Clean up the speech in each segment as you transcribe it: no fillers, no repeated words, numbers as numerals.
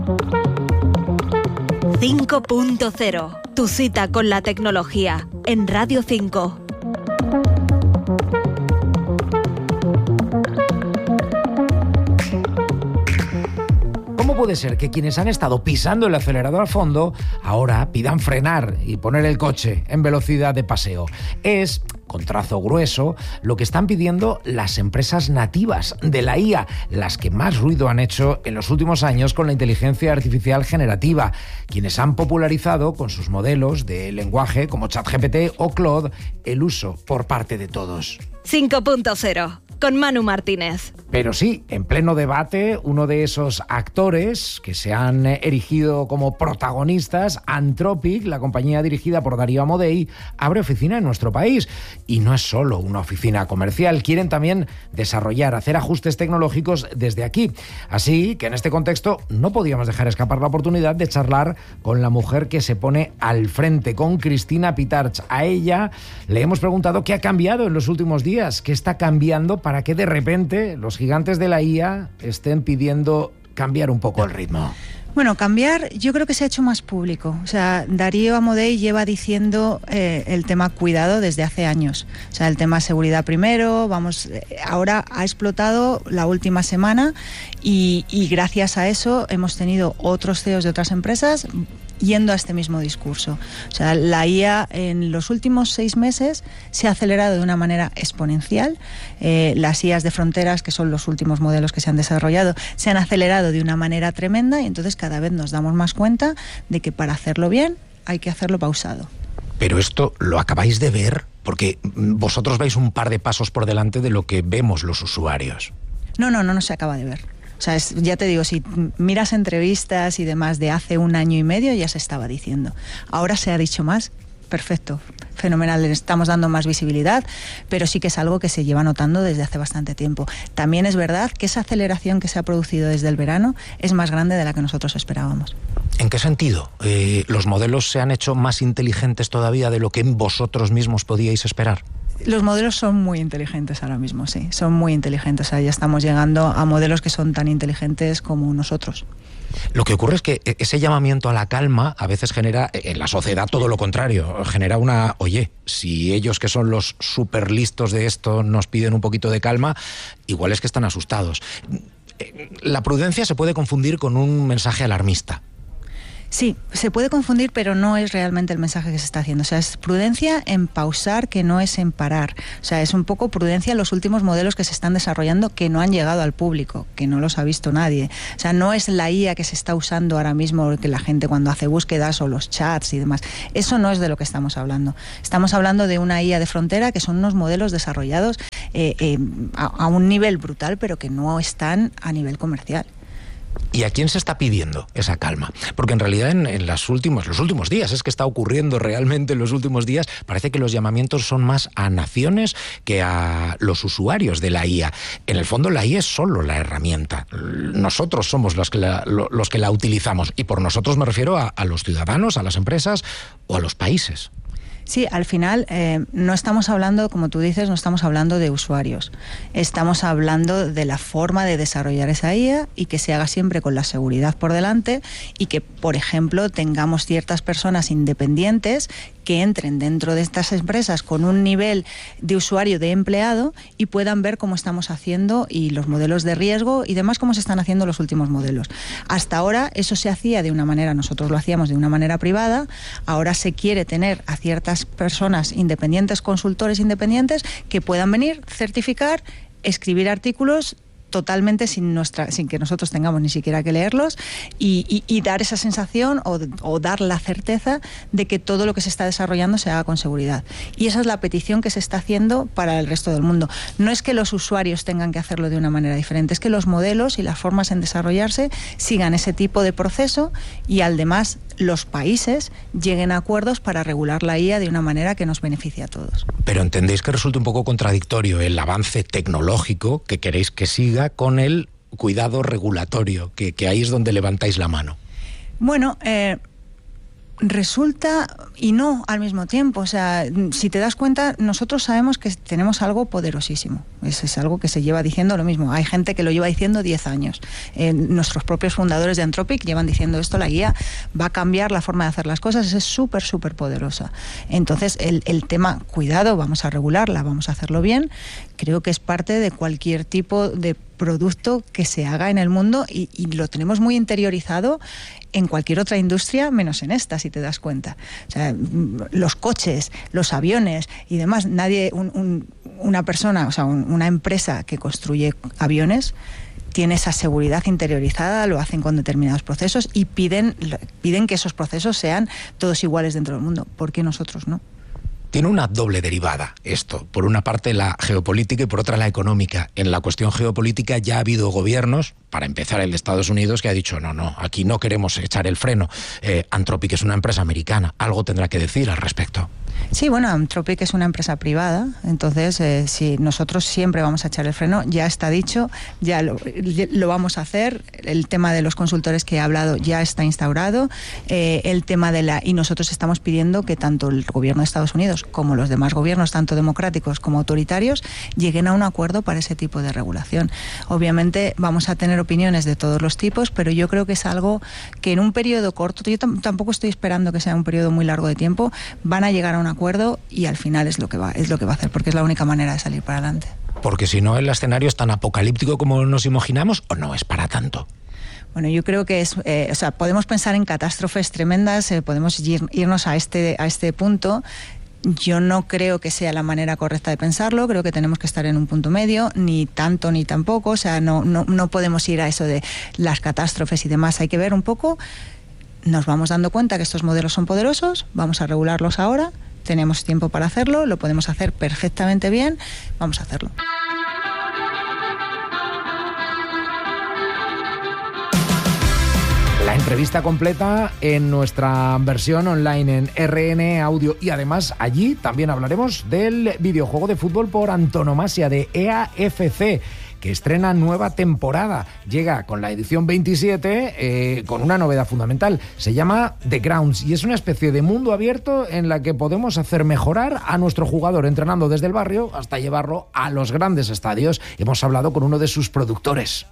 5.0, tu cita con la tecnología, en Radio 5. ¿Cómo puede ser que quienes han estado pisando el acelerador a fondo ahora pidan frenar y poner el coche en velocidad de paseo? Es, con trazo grueso, lo que están pidiendo las empresas nativas de la IA, las que más ruido han hecho en los últimos años con la inteligencia artificial generativa, quienes han popularizado con sus modelos de lenguaje como ChatGPT o Claude el uso por parte de todos. 5.0, con Manu Martínez. Pero sí, en pleno debate, uno de esos actores que se han erigido como protagonistas, Anthropic, la compañía dirigida por Darío Amodei, abre oficina en nuestro país. Y no es solo una oficina comercial, quieren también desarrollar, hacer ajustes tecnológicos desde aquí. Así que en este contexto no podíamos dejar escapar la oportunidad de charlar con la mujer que se pone al frente, con Cristina Pitarch. A ella le hemos preguntado qué ha cambiado en los últimos días, qué está cambiando para que de repente los gigantes de la IA estén pidiendo cambiar un poco el ritmo. Bueno, cambiar yo creo que se ha hecho más público. O sea, Darío Amodei lleva diciendo el tema cuidado desde hace años. O sea, el tema seguridad primero, ahora ha explotado la última semana y gracias a eso hemos tenido otros CEOs de otras empresas yendo a este mismo discurso. O sea, la IA en los últimos 6 meses se ha acelerado de una manera exponencial. Las IAs de fronteras, que son los últimos modelos que se han desarrollado, se han acelerado de una manera tremenda y entonces cada vez nos damos más cuenta de que para hacerlo bien hay que hacerlo pausado. Pero esto lo acabáis de ver porque vosotros vais un par de pasos por delante de lo que vemos los usuarios. No se acaba de ver. O sea, ya te digo, si miras entrevistas y demás de hace 1 año y medio, ya se estaba diciendo. Ahora se ha dicho más. Perfecto, fenomenal, le estamos dando más visibilidad, pero sí que es algo que se lleva notando desde hace bastante tiempo. También es verdad que esa aceleración que se ha producido desde el verano es más grande de la que nosotros esperábamos. ¿En qué sentido? ¿Los modelos se han hecho más inteligentes todavía de lo que vosotros mismos podíais esperar? Los modelos son muy inteligentes ahora mismo, sí, son muy inteligentes. O sea, ya estamos llegando a modelos que son tan inteligentes como nosotros. Lo que ocurre es que ese llamamiento a la calma a veces genera en la sociedad todo lo contrario, genera oye, si ellos que son los súper listos de esto nos piden un poquito de calma, igual es que están asustados. La prudencia se puede confundir con un mensaje alarmista. Sí, se puede confundir, pero no es realmente el mensaje que se está haciendo. O sea, es prudencia en pausar, que no es en parar. O sea, es un poco prudencia en los últimos modelos que se están desarrollando que no han llegado al público, que no los ha visto nadie. O sea, no es la IA que se está usando ahora mismo, que la gente cuando hace búsquedas o los chats y demás. Eso no es de lo que estamos hablando. Estamos hablando de una IA de frontera que son unos modelos desarrollados a un nivel brutal, pero que no están a nivel comercial. ¿Y a quién se está pidiendo esa calma? Porque en realidad en los últimos días, es que está ocurriendo realmente en los últimos días, parece que los llamamientos son más a naciones que a los usuarios de la IA. En el fondo la IA es solo la herramienta. Nosotros somos los que la utilizamos. Y por nosotros me refiero a los ciudadanos, a las empresas o a los países. Sí, al final no estamos hablando, como tú dices, no estamos hablando de usuarios. Estamos hablando de la forma de desarrollar esa IA y que se haga siempre con la seguridad por delante y que, por ejemplo, tengamos ciertas personas independientes que entren dentro de estas empresas con un nivel de usuario de empleado y puedan ver cómo estamos haciendo y los modelos de riesgo y demás, cómo se están haciendo los últimos modelos. Hasta ahora eso se hacía de una manera, nosotros lo hacíamos de una manera privada, ahora se quiere tener a ciertas personas independientes, consultores independientes, que puedan venir, certificar, escribir artículos totalmente sin que nosotros tengamos ni siquiera que leerlos y dar esa sensación o dar la certeza de que todo lo que se está desarrollando se haga con seguridad. Y esa es la petición que se está haciendo para el resto del mundo. No es que los usuarios tengan que hacerlo de una manera diferente, es que los modelos y las formas en desarrollarse sigan ese tipo de proceso y además los países lleguen a acuerdos para regular la IA de una manera que nos beneficie a todos. Pero entendéis que resulta un poco contradictorio el avance tecnológico que queréis que siga con el cuidado regulatorio, que ahí es donde levantáis la mano. Bueno, Resulta y no al mismo tiempo. O sea, si te das cuenta, nosotros sabemos que tenemos algo poderosísimo. Es algo que se lleva diciendo lo mismo. Hay gente que lo lleva diciendo 10 años. Nuestros propios fundadores de Anthropic llevan diciendo esto, la guía va a cambiar la forma de hacer las cosas, es súper, súper poderosa. Entonces, el tema, cuidado, vamos a regularla, vamos a hacerlo bien. Creo que es parte de cualquier tipo de producto que se haga en el mundo y lo tenemos muy interiorizado en cualquier otra industria, menos en esta, si te das cuenta. O sea, los coches, los aviones y demás, nadie, una persona, o sea, una empresa que construye aviones tiene esa seguridad interiorizada, lo hacen con determinados procesos y piden que esos procesos sean todos iguales dentro del mundo. ¿Por qué nosotros no? Tiene una doble derivada esto. Por una parte la geopolítica y por otra la económica. En la cuestión geopolítica ya ha habido gobiernos, para empezar el de Estados Unidos, que ha dicho no, aquí no queremos echar el freno. Anthropic es una empresa americana. Algo tendrá que decir al respecto. Sí, bueno, Anthropic es una empresa privada, entonces si nosotros siempre vamos a echar el freno, ya está dicho, ya lo vamos a hacer. El tema de los consultores que he hablado ya está instaurado. El tema y nosotros estamos pidiendo que tanto el gobierno de Estados Unidos como los demás gobiernos, tanto democráticos como autoritarios, lleguen a un acuerdo para ese tipo de regulación. Obviamente vamos a tener opiniones de todos los tipos, pero yo creo que es algo que en un periodo corto, yo tampoco estoy esperando que sea un periodo muy largo de tiempo, van a llegar a un acuerdo y al final es lo que va a hacer, porque es la única manera de salir para adelante. Porque si no, el escenario es tan apocalíptico como nos imaginamos, ¿o no es para tanto? Bueno, yo creo que podemos pensar en catástrofes tremendas, podemos irnos a este punto. Yo no creo que sea la manera correcta de pensarlo, creo que tenemos que estar en un punto medio, ni tanto ni tampoco, o sea, no podemos ir a eso de las catástrofes y demás, hay que ver un poco, nos vamos dando cuenta que estos modelos son poderosos, vamos a regularlos ahora, tenemos tiempo para hacerlo, lo podemos hacer perfectamente bien, vamos a hacerlo. La entrevista completa en nuestra versión online en RN Audio y además allí también hablaremos del videojuego de fútbol por antonomasia de EAFC, que estrena nueva temporada. Llega con la edición 27 con una novedad fundamental. Se llama The Grounds y es una especie de mundo abierto en la que podemos hacer mejorar a nuestro jugador entrenando desde el barrio hasta llevarlo a los grandes estadios. Hemos hablado con uno de sus productores.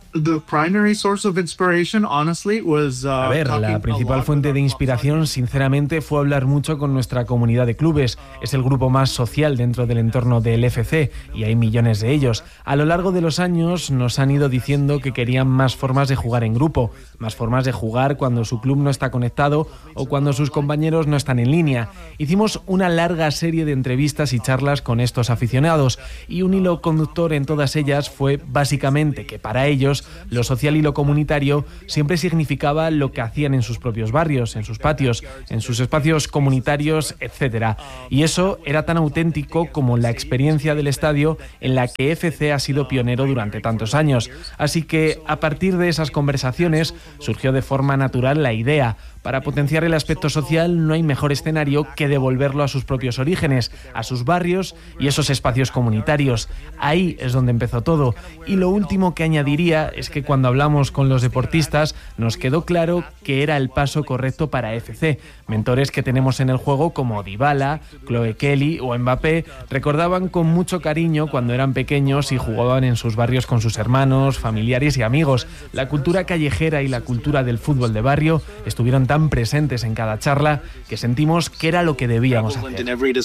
A ver, la principal fuente de inspiración, sinceramente, fue hablar mucho con nuestra comunidad de clubes. Es el grupo más social dentro del entorno del FC y hay millones de ellos. A lo largo de los años nos han ido diciendo que querían más formas de jugar en grupo, más formas de jugar cuando su club no está conectado o cuando sus compañeros no están en línea. Hicimos una larga serie de entrevistas y charlas con estos aficionados y un hilo conductor en todas ellas fue básicamente que para ellos lo social y lo comunitario siempre significaba lo que hacían en sus propios barrios, en sus patios, en sus espacios comunitarios, etc. Y eso era tan auténtico como la experiencia del estadio en la que FC ha sido pionero durante tantos años. Así que a partir de esas conversaciones surgió de forma natural la idea. Para potenciar el aspecto social no hay mejor escenario que devolverlo a sus propios orígenes, a sus barrios y esos espacios comunitarios. Ahí es donde empezó todo. Y lo último que añadiría es que cuando hablamos con los deportistas nos quedó claro que era el paso correcto para FC. Mentores que tenemos en el juego como Dybala, Chloe Kelly o Mbappé recordaban con mucho cariño cuando eran pequeños y jugaban en sus barrios con sus hermanos, familiares y amigos. La cultura callejera y la cultura del fútbol de barrio estuvieron tan presentes en cada charla que sentimos que era lo que debíamos hacer.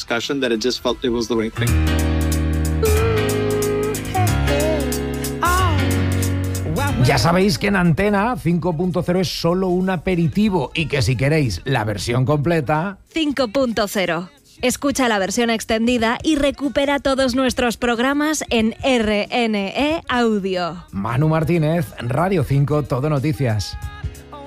Ya sabéis que en Antena 5.0 es solo un aperitivo y que si queréis la versión completa... 5.0. Escucha la versión extendida y recupera todos nuestros programas en RNE Audio. Manu Martínez, Radio 5, Todo Noticias.